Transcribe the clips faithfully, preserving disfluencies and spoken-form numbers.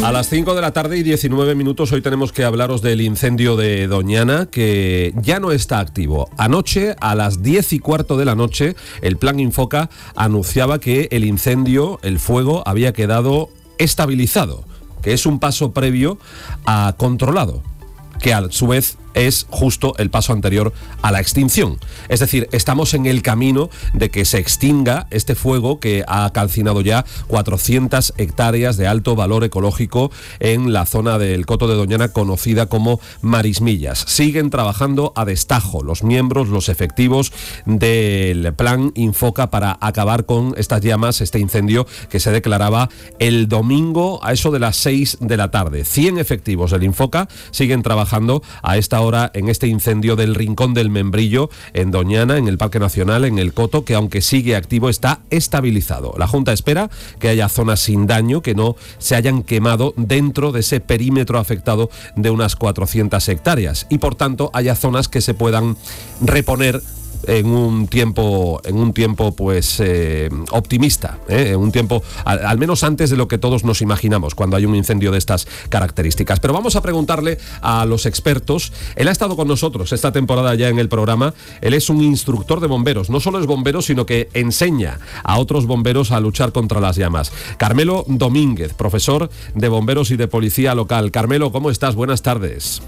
A las cinco de la tarde y diecinueve minutos hoy tenemos que hablaros del incendio de Doñana, que ya no está activo. Anoche, a las diez y cuarto de la noche, el Plan Infoca anunciaba que el incendio, el fuego, había quedado estabilizado, que es un paso previo a controlado, que a su vez es justo el paso anterior a la extinción. Es decir, estamos en el camino de que se extinga este fuego que ha calcinado ya cuatrocientas hectáreas de alto valor ecológico en la zona del Coto de Doñana, conocida como Marismillas. Siguen trabajando a destajo los miembros, los efectivos del Plan Infoca para acabar con estas llamas, este incendio que se declaraba el domingo a eso de las seis de la tarde. cien efectivos del Infoca siguen trabajando a esta ahora en este incendio del Rincón del Membrillo en Doñana, en el Parque Nacional, en el Coto, que aunque sigue activo está estabilizado. La Junta espera que haya zonas sin daño, que no se hayan quemado dentro de ese perímetro afectado de unas cuatrocientas hectáreas y por tanto haya zonas que se puedan reponer en un tiempo en un tiempo pues eh, optimista, ¿eh? en un tiempo al, al menos antes de lo que todos nos imaginamos cuando hay un incendio de estas características. Pero vamos a preguntarle a los expertos. Él ha estado con nosotros esta temporada ya en el programa. Él es un instructor de bomberos, no solo es bombero, sino que enseña a otros bomberos a luchar contra las llamas. Carmelo Domínguez, profesor de bomberos y de policía local. Carmelo, ¿cómo estás? Buenas tardes.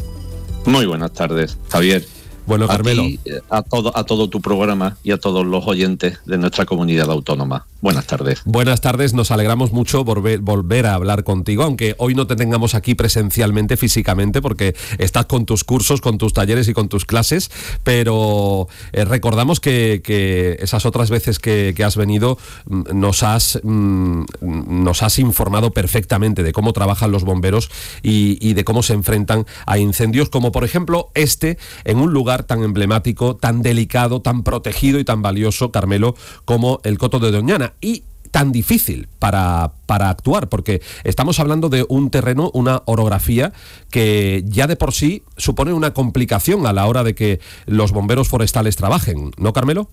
Muy buenas tardes, Javier. Bueno, Carmelo. A, ti, a, todo, a todo tu programa y a todos los oyentes de nuestra comunidad autónoma. Buenas tardes. Buenas tardes, nos alegramos mucho volver, volver a hablar contigo, aunque hoy no te tengamos aquí presencialmente, físicamente, porque estás con tus cursos, con tus talleres y con tus clases, pero eh, recordamos que, que esas otras veces que, que has venido nos has, mm, nos has informado perfectamente de cómo trabajan los bomberos y, y de cómo se enfrentan a incendios, como por ejemplo este, en un lugar tan emblemático, tan delicado, tan protegido y tan valioso, Carmelo, como el Coto de Doñana, y tan difícil para, para actuar, porque estamos hablando de un terreno, una orografía que ya de por sí supone una complicación a la hora de que los bomberos forestales trabajen, ¿no, Carmelo?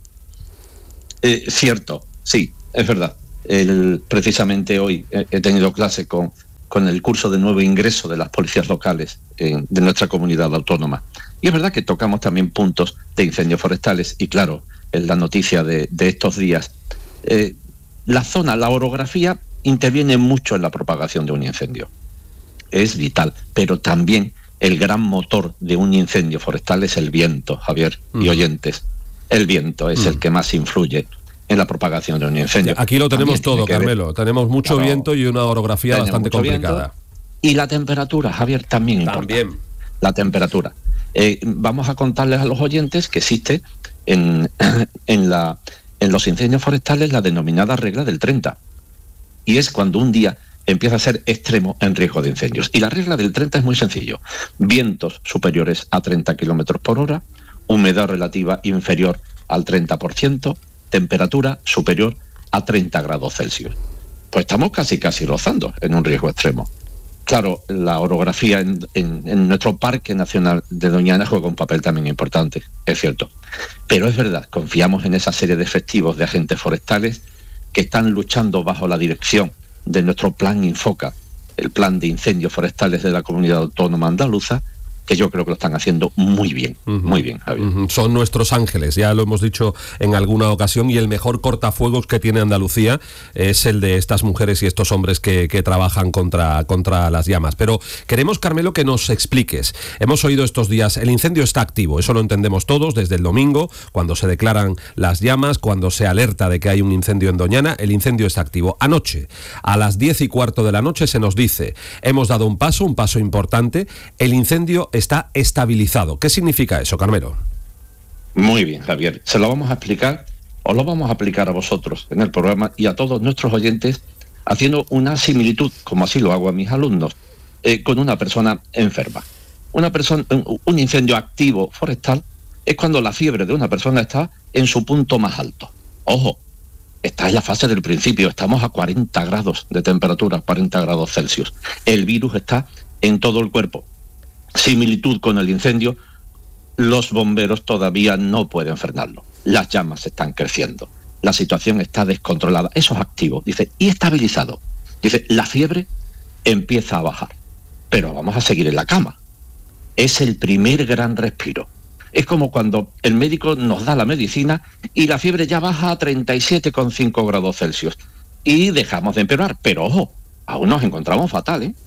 Eh, cierto, sí, es verdad. El, precisamente hoy he, he tenido clase con, con el curso de nuevo ingreso de las policías locales en, de nuestra comunidad autónoma. Y es verdad que tocamos también puntos de incendios forestales y claro, en la noticia de, de estos días, eh, la zona, la orografía interviene mucho en la propagación de un incendio. Es vital, pero también el gran motor de un incendio forestal es el viento, Javier y uh-huh. oyentes. El viento es uh-huh. el que más influye en la propagación de un incendio. Aquí lo tenemos todo, Carmelo. Tenemos mucho claro, viento y una orografía bastante complicada. Y la temperatura, Javier, también importa. También. La temperatura. Eh, vamos a contarles a los oyentes que existe en, en, la, en los incendios forestales la denominada regla del treinta. Y es cuando un día empieza a ser extremo en riesgo de incendios. Y la regla del treinta es muy sencillo. Vientos superiores a treinta kilómetros por hora, humedad relativa inferior al treinta por ciento, temperatura superior a treinta grados Celsius. Pues estamos casi casi rozando en un riesgo extremo. Claro, la orografía en, en, en nuestro Parque Nacional de Doñana juega un papel también importante, es cierto. Pero es verdad, confiamos en esa serie de efectivos de agentes forestales que están luchando bajo la dirección de nuestro Plan Infoca, el Plan de Incendios Forestales de la Comunidad Autónoma Andaluza, que yo creo que lo están haciendo muy bien, uh-huh. muy bien, Javier. Uh-huh. Son nuestros ángeles, ya lo hemos dicho en alguna ocasión, y el mejor cortafuegos que tiene Andalucía es el de estas mujeres y estos hombres que, que trabajan contra, contra las llamas. Pero queremos, Carmelo, que nos expliques. Hemos oído estos días, el incendio está activo, eso lo entendemos todos, desde el domingo, cuando se declaran las llamas, cuando se alerta de que hay un incendio en Doñana, el incendio está activo. Anoche, a las diez y cuarto de la noche, se nos dice, hemos dado un paso, un paso importante, el incendio está estabilizado. ¿Qué significa eso, Carmelo? Muy bien, Javier. Se lo vamos a explicar, o lo vamos a aplicar a vosotros en el programa y a todos nuestros oyentes, haciendo una similitud, como así lo hago a mis alumnos, eh, con una persona enferma. Una persona, un, un incendio activo forestal es cuando la fiebre de una persona está en su punto más alto. Ojo, esta es la fase del principio, estamos a cuarenta grados de temperatura, cuarenta grados Celsius. El virus está en todo el cuerpo. Similitud con el incendio, los bomberos todavía no pueden frenarlo. Las llamas están creciendo. La situación está descontrolada. Eso es activo. Dice, y estabilizado. Dice, la fiebre empieza a bajar, pero vamos a seguir en la cama. Es el primer gran respiro. Es como cuando el médico nos da la medicina y la fiebre ya baja a treinta y siete coma cinco grados Celsius y dejamos de empeorar, pero ojo, aún nos encontramos fatal, ¿eh?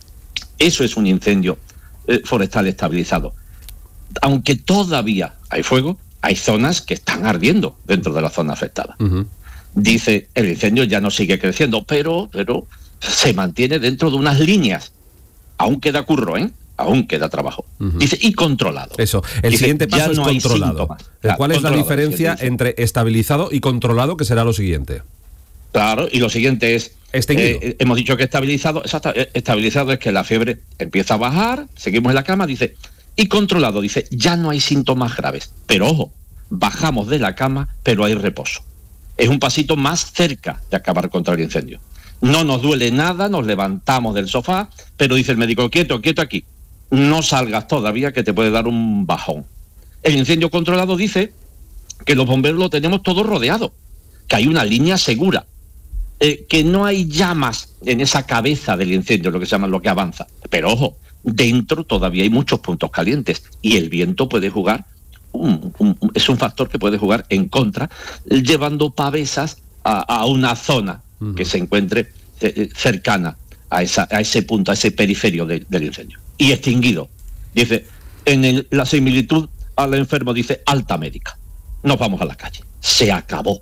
Eso es un incendio eh, forestal estabilizado. Aunque todavía hay fuego, hay zonas que están ardiendo dentro de la zona afectada. Uh-huh. Dice, el incendio ya no sigue creciendo, pero, pero se mantiene dentro de unas líneas. Aún queda curro, ¿eh? Aún queda trabajo. Uh-huh. Dice, y controlado. Eso, el Dice, siguiente paso es no controlado. Claro, ¿cuál es la diferencia entre estabilizado y controlado, que será lo siguiente? Claro, y lo siguiente es, eh, hemos dicho que estabilizado, exacto, estabilizado es que la fiebre empieza a bajar, seguimos en la cama, dice, y controlado, dice, ya no hay síntomas graves, pero ojo, bajamos de la cama, pero hay reposo. Es un pasito más cerca de acabar contra el incendio. No nos duele nada, nos levantamos del sofá, pero dice el médico, quieto, quieto aquí, no salgas todavía que te puede dar un bajón. El incendio controlado dice que los bomberos lo tenemos todo rodeado, que hay una línea segura, eh, que no hay llamas en esa cabeza del incendio, lo que se llama lo que avanza. Pero ojo, dentro todavía hay muchos puntos calientes y el viento puede jugar, un, un, es un factor que puede jugar en contra, llevando pavesas a, a una zona uh-huh. que se encuentre eh, cercana a, esa, a ese punto, a ese periferio de, del incendio. Y extinguido. Dice, en el, la similitud al enfermo dice alta médica. Nos vamos a la calle. Se acabó.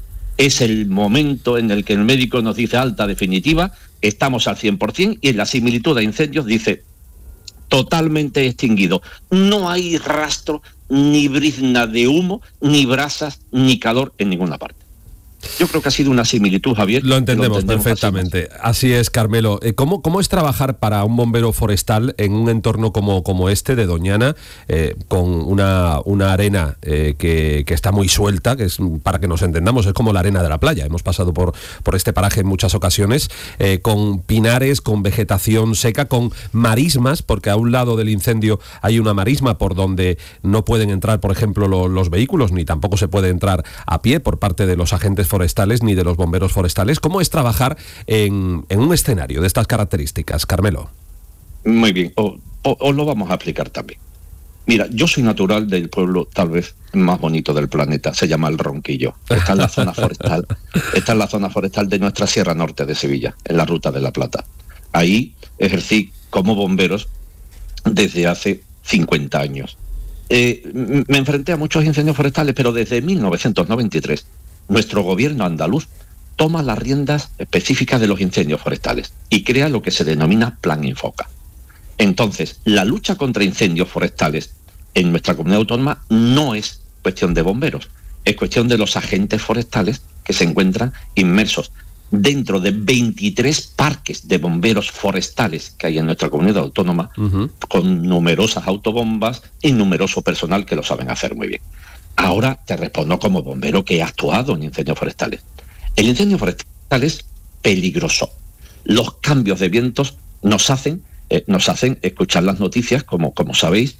Es el momento en el que el médico nos dice alta definitiva, estamos al cien por ciento, y en la similitud a incendios dice totalmente extinguido. No hay rastro, ni brizna de humo, ni brasas, ni calor en ninguna parte. Yo creo que ha sido una similitud, Javier. Lo entendemos, lo entendemos perfectamente. Así, así es, Carmelo. ¿Cómo, ¿Cómo es trabajar para un bombero forestal en un entorno como, como este de Doñana, eh, con una, una arena eh, que, que está muy suelta, que es, para que nos entendamos, es como la arena de la playa? Hemos pasado por, por este paraje en muchas ocasiones, eh, con pinares, con vegetación seca, con marismas, porque a un lado del incendio hay una marisma por donde no pueden entrar, por ejemplo, lo, los vehículos, ni tampoco se puede entrar a pie por parte de los agentes forestales ni de los bomberos forestales. ¿Cómo es trabajar en, en un escenario de estas características, Carmelo? Muy bien, os, os lo vamos a explicar también. Mira, yo soy natural del pueblo tal vez más bonito del planeta, se llama El Ronquillo. Está en la zona forestal, está en la zona forestal de nuestra Sierra Norte de Sevilla, en la Ruta de la Plata. Ahí ejercí como bomberos desde hace cincuenta años. Eh, me enfrenté a muchos incendios forestales, pero desde mil novecientos noventa y tres nuestro gobierno andaluz toma las riendas específicas de los incendios forestales y crea lo que se denomina Plan Infoca. Entonces, la lucha contra incendios forestales en nuestra comunidad autónoma no es cuestión de bomberos, es cuestión de los agentes forestales que se encuentran inmersos dentro de veintitrés parques de bomberos forestales que hay en nuestra comunidad autónoma, uh-huh. con numerosas autobombas y numeroso personal que lo saben hacer muy bien. Ahora te respondo como bombero que he actuado en incendios forestales. El incendio forestal es peligroso. Los cambios de vientos nos hacen, eh, nos hacen escuchar las noticias, como, como sabéis,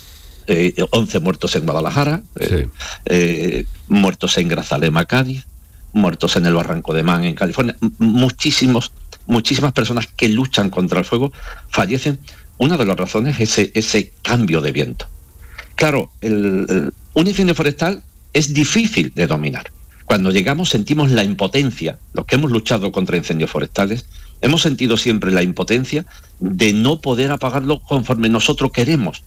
eh, once muertos en Guadalajara, eh, sí. eh, muertos en Grazalema, Cádiz, muertos en el Barranco de Man, en California. Muchísimos, muchísimas personas que luchan contra el fuego fallecen. Una de las razones es ese, ese cambio de viento. Claro, el, el, un incendio forestal es difícil de dominar. Cuando llegamos sentimos la impotencia. Los que hemos luchado contra incendios forestales hemos sentido siempre la impotencia de no poder apagarlo conforme nosotros queremos.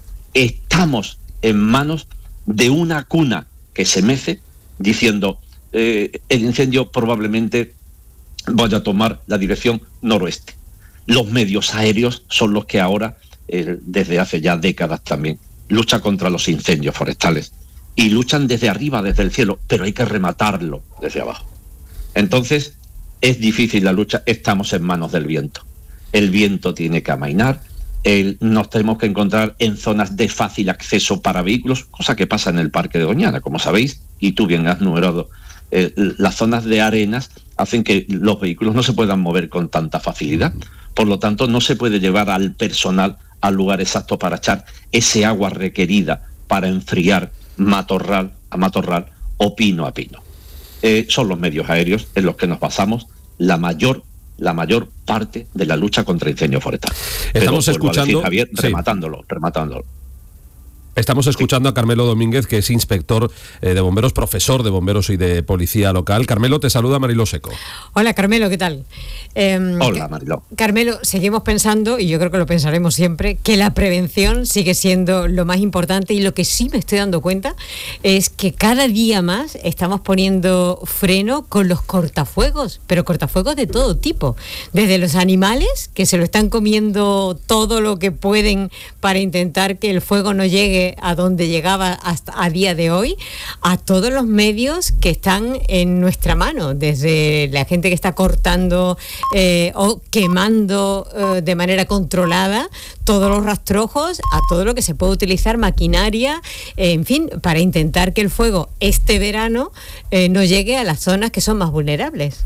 Estamos en manos de una cuna que se mece diciendo eh, el incendio probablemente vaya a tomar la dirección noroeste. Los medios aéreos son los que ahora, eh, desde hace ya décadas también, lucha contra los incendios forestales y luchan desde arriba, desde el cielo, pero hay que rematarlo desde abajo. Entonces, es difícil la lucha, estamos en manos del viento. El viento tiene que amainar, el, nos tenemos que encontrar en zonas de fácil acceso para vehículos, cosa que pasa en el Parque de Doñana, como sabéis, y tú bien has numerado, eh, las zonas de arenas hacen que los vehículos no se puedan mover con tanta facilidad. Por lo tanto, no se puede llevar al personal al lugar exacto para echar ese agua requerida para enfriar matorral a matorral o pino a pino. Eh, son los medios aéreos en los que nos basamos la mayor, la mayor parte de la lucha contra incendios forestales. Estamos Pero, escuchando, decir, Javier, sí. rematándolo, rematándolo. Estamos escuchando a Carmelo Domínguez, que es inspector eh, de bomberos, profesor de bomberos y de policía local. Carmelo, te saluda Mariló Seco. Hola, Carmelo, ¿qué tal? Eh, Hola, Mariló. Carmelo, seguimos pensando, y yo creo que lo pensaremos siempre, que la prevención sigue siendo lo más importante, y lo que sí me estoy dando cuenta es que cada día más estamos poniendo freno con los cortafuegos, pero cortafuegos de todo tipo, desde los animales, que se lo están comiendo todo lo que pueden para intentar que el fuego no llegue a donde llegaba hasta a día de hoy, a todos los medios que están en nuestra mano, desde la gente que está cortando eh, o quemando eh, de manera controlada todos los rastrojos, a todo lo que se puede utilizar, maquinaria, eh, en fin, para intentar que el fuego este verano eh, no llegue a las zonas que son más vulnerables.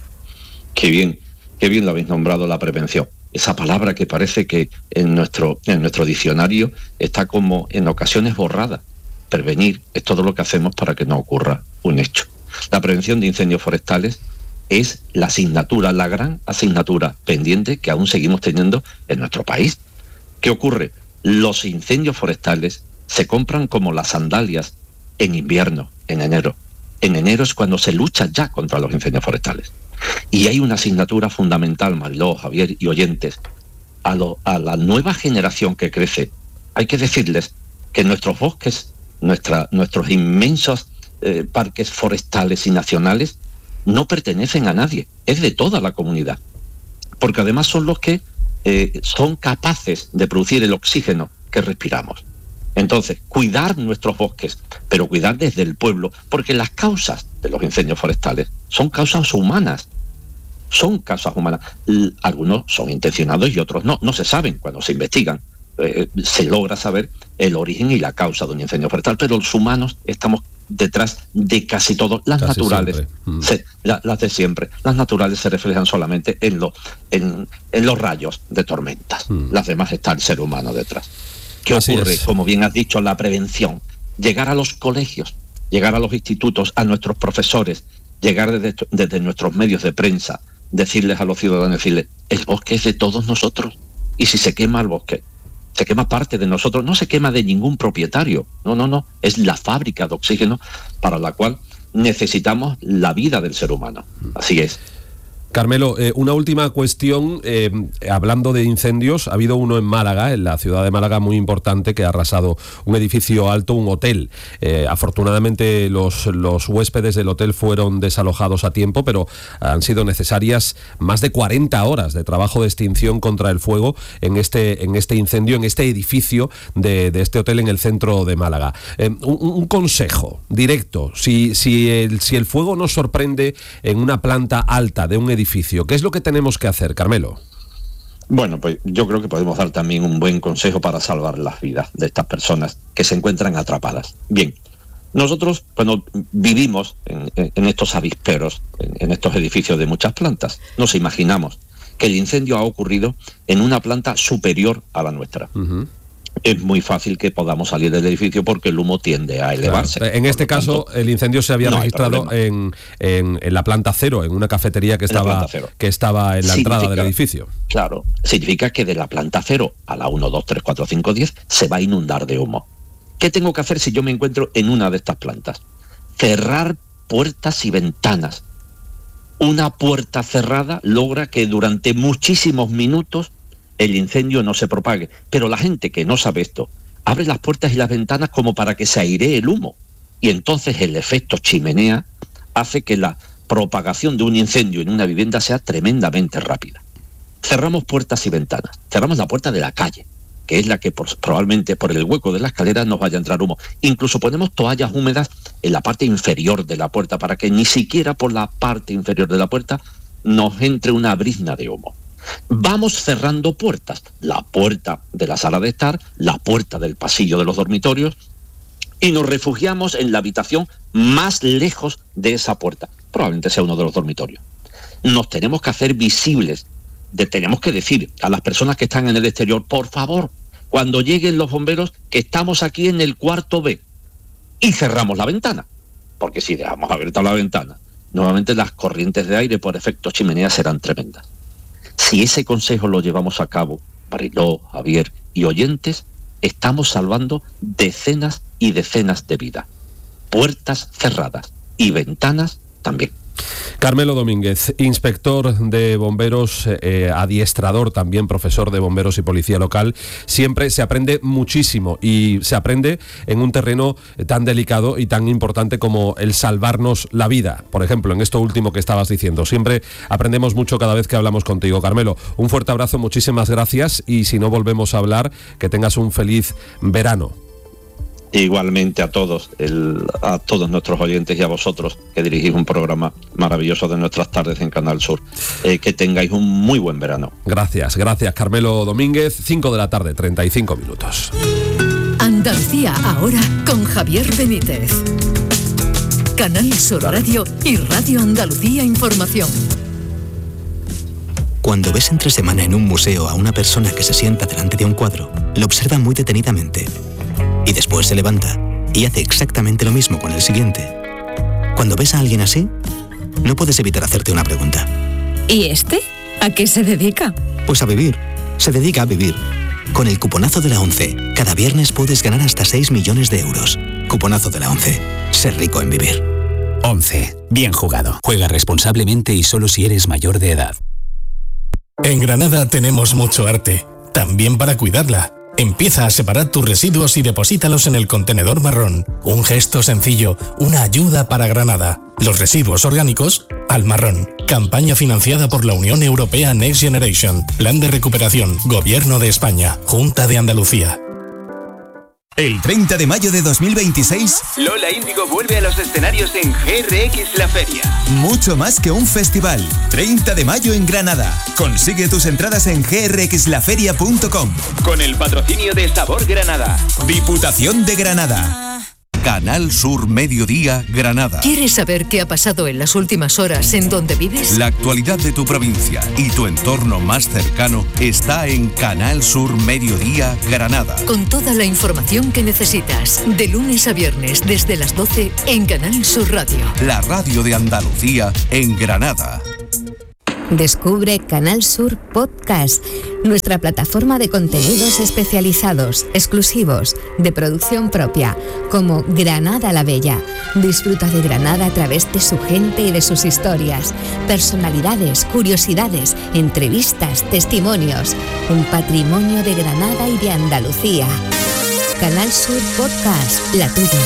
Qué bien, qué bien lo habéis nombrado, la prevención. Esa palabra que parece que en nuestro, en nuestro diccionario está como en ocasiones borrada. Prevenir es todo lo que hacemos para que no ocurra un hecho. La prevención de incendios forestales es la asignatura, la gran asignatura pendiente que aún seguimos teniendo en nuestro país. ¿Qué ocurre? Los incendios forestales se compran como las sandalias en invierno, en enero. En enero es cuando se lucha ya contra los incendios forestales. Y hay una asignatura fundamental, Mariló, Javier y oyentes, a, lo, a la nueva generación que crece. Hay que decirles que nuestros bosques, nuestra, nuestros inmensos eh, parques forestales y nacionales no pertenecen a nadie, es de toda la comunidad. Porque además son los que eh, son capaces de producir el oxígeno que respiramos. Entonces, cuidar nuestros bosques, pero cuidar desde el pueblo, porque las causas de los incendios forestales son causas humanas. Son causas humanas. Algunos son intencionados y otros no. No se saben cuando se investigan. Eh, se logra saber el origen y la causa de un incendio forestal, pero los humanos estamos detrás de casi todo. Las casi naturales, mm. se, la, las de siempre, las naturales se reflejan solamente en, lo, en, en los rayos de tormentas. Mm. Las demás está el ser humano detrás. ¿Qué Así ocurre? Es. Como bien has dicho, la prevención. Llegar a los colegios, llegar a los institutos, a nuestros profesores, llegar desde, desde nuestros medios de prensa, decirles a los ciudadanos, decirles, el bosque es de todos nosotros. Y si se quema el bosque, se quema parte de nosotros, no se quema de ningún propietario. No, no, no. Es la fábrica de oxígeno para la cual necesitamos la vida del ser humano. Así es. Carmelo, eh, una última cuestión, eh, hablando de incendios, ha habido uno en Málaga, en la ciudad de Málaga, muy importante, que ha arrasado un edificio alto, un hotel. Eh, afortunadamente los, los huéspedes del hotel fueron desalojados a tiempo, pero han sido necesarias más de cuarenta horas de trabajo de extinción contra el fuego en este, en este incendio, en este edificio de, de este hotel en el centro de Málaga. Eh, un, un consejo directo, si, si, el, si el fuego nos sorprende en una planta alta de un edificio, ¿qué es lo que tenemos que hacer, Carmelo? Bueno, pues yo creo que podemos dar también un buen consejo para salvar las vidas de estas personas que se encuentran atrapadas. Bien, nosotros cuando vivimos en, en estos avisperos, en, en estos edificios de muchas plantas, nos imaginamos que el incendio ha ocurrido en una planta superior a la nuestra. Uh-huh. Es muy fácil que podamos salir del edificio porque el humo tiende a elevarse. Claro. En este caso, tanto, el incendio se había no registrado en, en, en la planta cero, en una cafetería que estaba, que estaba en la significa, entrada del edificio. Claro, significa que de la planta cero a la uno, dos, tres, cuatro, cinco, diez se va a inundar de humo. ¿Qué tengo que hacer si yo me encuentro en una de estas plantas? Cerrar puertas y ventanas. Una puerta cerrada logra que durante muchísimos minutos el incendio no se propague. Pero la gente que no sabe esto, abre las puertas y las ventanas como para que se airee el humo. Y entonces el efecto chimenea hace que la propagación de un incendio en una vivienda sea tremendamente rápida. Cerramos puertas y ventanas. Cerramos la puerta de la calle, que es la que por, probablemente por el hueco de la escalera nos vaya a entrar humo. Incluso ponemos toallas húmedas en la parte inferior de la puerta para que ni siquiera por la parte inferior de la puerta nos entre una brizna de humo. Vamos cerrando puertas, la puerta de la sala de estar, la puerta del pasillo de los dormitorios, y nos refugiamos en la habitación más lejos de esa puerta, probablemente sea uno de los dormitorios. Nos tenemos que hacer visibles, de, tenemos que decir a las personas que están en el exterior, por favor, cuando lleguen los bomberos, que estamos aquí en el cuarto B, y cerramos la ventana, porque si dejamos abierta la ventana, nuevamente las corrientes de aire por efecto chimenea serán tremendas. Si ese consejo lo llevamos a cabo, Mariló, Javier y oyentes, estamos salvando decenas y decenas de vidas. Puertas cerradas y ventanas también. Carmelo Domínguez, inspector de bomberos, eh, adiestrador también, profesor de bomberos y policía local. Siempre se aprende muchísimo y se aprende en un terreno tan delicado y tan importante como el salvarnos la vida. Por ejemplo, en esto último que estabas diciendo, siempre aprendemos mucho cada vez que hablamos contigo. Carmelo, un fuerte abrazo, muchísimas gracias y si no volvemos a hablar, que tengas un feliz verano. Igualmente a todos, el, a todos nuestros oyentes y a vosotros que dirigís un programa maravilloso de nuestras tardes en Canal Sur. Eh, que tengáis un muy buen verano. Gracias, gracias Carmelo Domínguez, cinco de la tarde, treinta y cinco minutos. Andalucía ahora con Javier Benítez. Canal Sur Radio y Radio Andalucía Información. Cuando ves entre semana en un museo a una persona que se sienta delante de un cuadro, lo observa muy detenidamente. Y después se levanta y hace exactamente lo mismo con el siguiente. Cuando ves a alguien así, no puedes evitar hacerte una pregunta. ¿Y este? ¿A qué se dedica? Pues a vivir. Se dedica a vivir. Con el cuponazo de la ONCE, cada viernes puedes ganar hasta seis millones de euros. Cuponazo de la ONCE. Ser rico en vivir. ONCE. Bien jugado. Juega responsablemente y solo si eres mayor de edad. En Granada tenemos mucho arte, también para cuidarla. Empieza a separar tus residuos y deposítalos en el contenedor marrón. Un gesto sencillo, una ayuda para Granada. Los residuos orgánicos al marrón. Campaña financiada por la Unión Europea Next Generation. Plan de recuperación. Gobierno de España. Junta de Andalucía. El treinta de mayo de dos mil veintiséis, Lola Índigo vuelve a los escenarios en G R X La Feria. Mucho más que un festival. treinta de mayo en Granada. Consigue tus entradas en g r x la feria punto com. Con el patrocinio de Sabor Granada. Diputación de Granada. Canal Sur Mediodía, Granada. ¿Quieres saber qué ha pasado en las últimas horas en donde vives? La actualidad de tu provincia y tu entorno más cercano está en Canal Sur Mediodía, Granada. Con toda la información que necesitas, de lunes a viernes desde las doce en Canal Sur Radio. La radio de Andalucía en Granada. Descubre Canal Sur Podcast, nuestra plataforma de contenidos especializados, exclusivos, de producción propia, como Granada la Bella. Disfruta de Granada a través de su gente y de sus historias, personalidades, curiosidades, entrevistas, testimonios, un patrimonio de Granada y de Andalucía. Canal Sur Podcast, la tuya.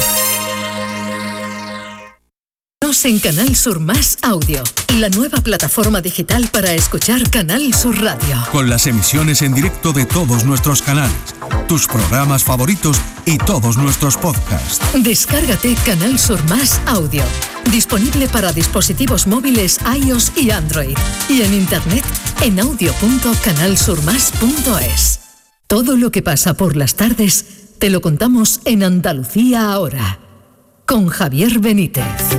En Canal Sur Más Audio, la nueva plataforma digital para escuchar Canal Sur Radio. Con las emisiones en directo de todos nuestros canales, tus programas favoritos y todos nuestros podcasts. Descárgate Canal Sur Más Audio, disponible para dispositivos móviles iOS y Android, y en internet en audio punto canal sur más punto es. Todo lo que pasa por las tardes te lo contamos en Andalucía ahora, con Javier Benítez.